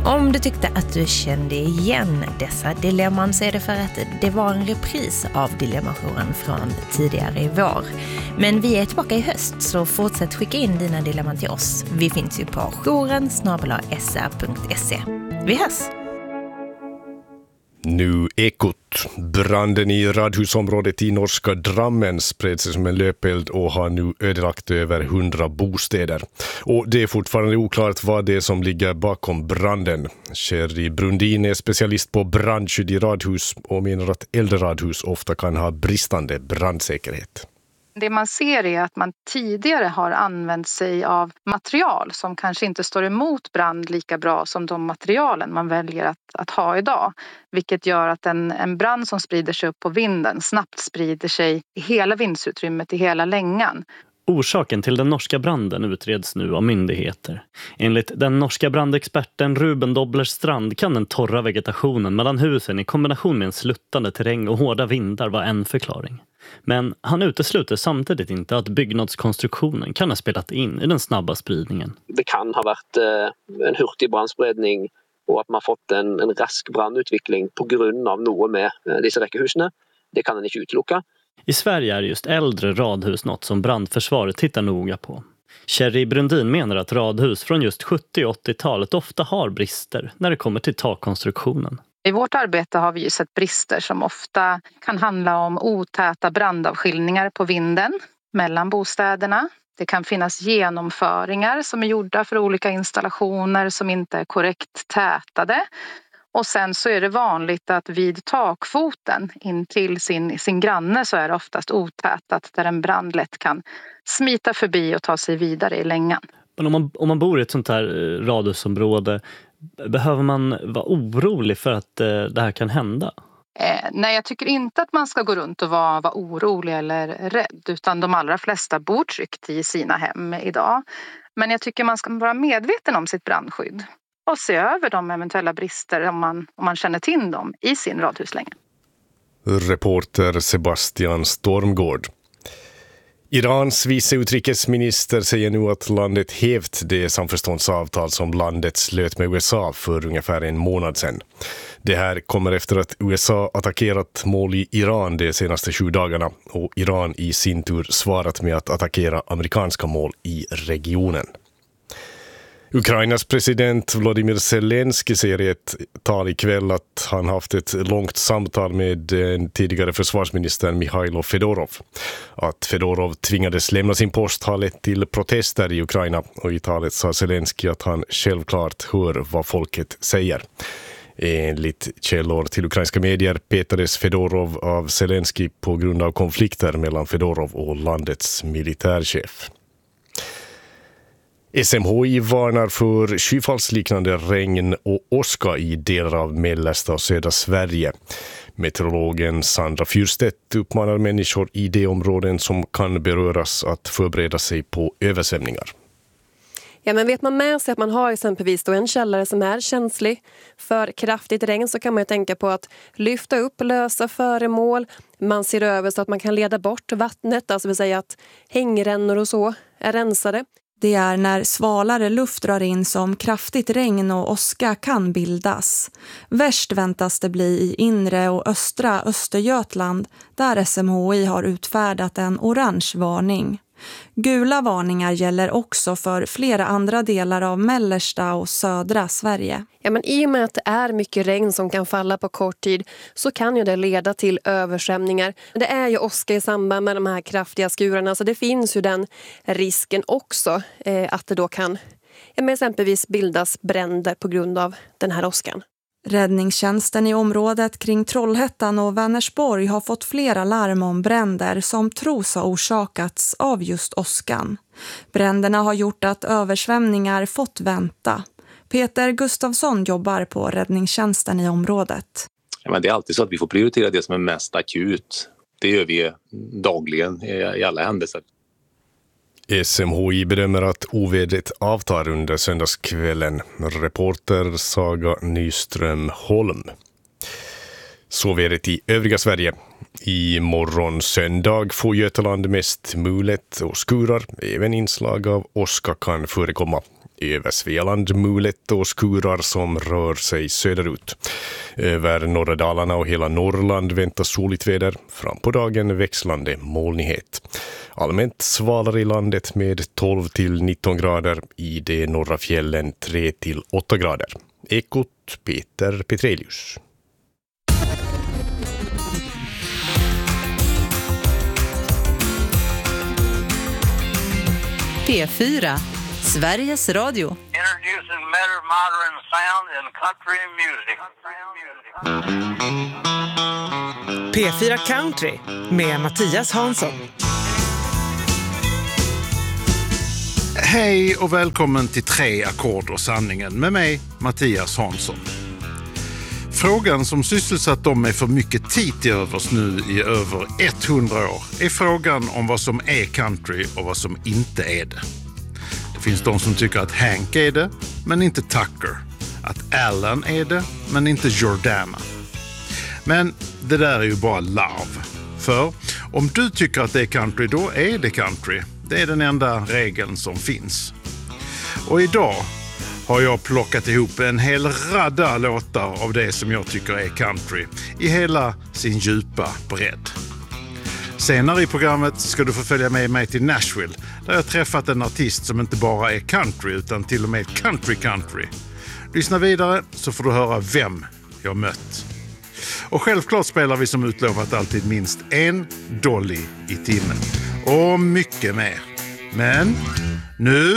Om du tyckte att du kände igen dessa dilemman så är det för att det var en repris av Dilemmajouren från tidigare i vår. Men vi är tillbaka i höst, så fortsätt skicka in dina dilemman till oss. Vi finns ju på jouren@sr.se. Vi hörs! Nu Ekot. Branden i radhusområdet i norska Drammen spred sig som en löpeld och har nu ödelagt över 100 bostäder. Och det är fortfarande oklart vad det är som ligger bakom branden. Sherry Brundin är specialist på brandskydd i radhus och menar att äldre radhus ofta kan ha bristande brandsäkerhet. Det man ser är att man tidigare har använt sig av material som kanske inte står emot brand lika bra som de materialen man väljer att ha idag. Vilket gör att en brand som sprider sig upp på vinden snabbt sprider sig i hela vindsutrymmet, i hela längan. Orsaken till den norska branden utreds nu av myndigheter. Enligt den norska brandexperten Ruben Dobblerstrand kan den torra vegetationen mellan husen i kombination med en sluttande terräng och hårda vindar vara en förklaring. Men han utesluter samtidigt inte att byggnadskonstruktionen kan ha spelat in i den snabba spridningen. Det kan ha varit en hurtig brandspredning och att man fått en rask brandutveckling på grund av något med dessa räckehusene. Det kan man inte utelucka. I Sverige är just äldre radhus något som brandförsvaret tittar noga på. Sherry Brundin menar att radhus från just 70- och 80-talet ofta har brister när det kommer till takkonstruktionen. I vårt arbete har vi ju sett brister som ofta kan handla om otäta brandavskiljningar på vinden mellan bostäderna. Det kan finnas genomföringar som är gjorda för olika installationer som inte är korrekt tätade. Och sen så är det vanligt att vid takfoten in till sin granne så är det oftast otätat där en brand lätt kan smita förbi och ta sig vidare i längan. Men om man bor i ett sånt här radhusområde, behöver man vara orolig för att det här kan hända? Nej, jag tycker inte att man ska gå runt och vara orolig eller rädd, utan de allra flesta bor tryggt i sina hem idag. Men jag tycker man ska vara medveten om sitt brandskydd och se över de eventuella brister om man känner till dem i sin radhuslänga. Reporter Sebastian Stormgård. Irans vice utrikesminister säger nu att landet hävt det samförståndsavtal som landet slöt med USA för ungefär en månad sedan. Det här kommer efter att USA attackerat mål i Iran de senaste 7 dagarna och Iran i sin tur svarat med att attackera amerikanska mål i regionen. Ukrainas president Volodymyr Zelensky säger i ett tal ikväll att han haft ett långt samtal med den tidigare försvarsministern Mikhailo Fedorov. Att Fedorov tvingades lämna sin post har lett till protester i Ukraina och i talet sa Zelensky att han självklart hör vad folket säger. Enligt källor till ukrainska medier petades Fedorov av Zelensky på grund av konflikter mellan Fedorov och landets militärchef. SMHI varnar för skyfallsliknande regn och åska i delar av mellersta och södra Sverige. Meteorologen Sandra Fürstedt uppmanar människor i de områden som kan beröras att förbereda sig på översvämningar. Ja, men vet man med sig att man har exempelvis då en källare som är känslig för kraftigt regn, så kan man ju tänka på att lyfta upp lösa föremål. Man ser över så att man kan leda bort vattnet, alltså vill säga att hängrännor och så är rensade. Det är när svalare luft drar in som kraftigt regn och åska kan bildas. Värst väntas det bli i inre och östra Östergötland där SMHI har utfärdat en orange varning. Gula varningar gäller också för flera andra delar av mellersta och södra Sverige. Ja, men i och med att det är mycket regn som kan falla på kort tid så kan ju det leda till översvämningar. Det är ju åska i samband med de här kraftiga skurarna, så det finns ju den risken också att det då kan exempelvis bildas bränder på grund av den här åskan. Räddningstjänsten i området kring Trollhättan och Vänersborg har fått flera larm om bränder som tros ha orsakats av just åskan. Bränderna har gjort att översvämningar fått vänta. Peter Gustafsson jobbar på räddningstjänsten i området. Ja, men det är alltid så att vi får prioritera det som är mest akut. Det gör vi dagligen i alla händelser. SMHI bedömer att ovädret avtar under söndagskvällen. Reporter Saga Nyström Holm. Så vädret i övriga Sverige. I morgon söndag får Götaland mest mulet och skurar. Även inslag av åska kan förekomma. Över Svealand mulet och skurar som rör sig söderut. Över norra Dalarna och hela Norrland väntas soligt väder. Fram på dagen växlande molnighet. Allmänt svalare i landet med 12-19 grader. I de norra fjällen 3-8 grader. Ekot Peter Petrelius. P4, Sveriges Radio. Introducing better modern sound in country music. P4 Country med Mattias Hansson. Hej och välkommen till 3 ackord och sanningen med mig, Mattias Hansson. Frågan som sysselsatt dem med för mycket tid till övers nu i över 100 år är frågan om vad som är country och vad som inte är det. Det finns de som tycker att Hank är det, men inte Tucker. Att Alan är det, men inte Jordana. Men det där är ju bara larv. För om du tycker att det är country, då är det country. Det är den enda regeln som finns. Och idag har jag plockat ihop en hel radda låtar av det som jag tycker är country i hela sin djupa bredd. Senare i programmet ska du få följa med mig till Nashville där jag träffat en artist som inte bara är country utan till och med country. Lyssna vidare så får du höra vem jag mött. Och självklart spelar vi som utlovat alltid minst en dolly i timmen. Och mycket mer. Men nu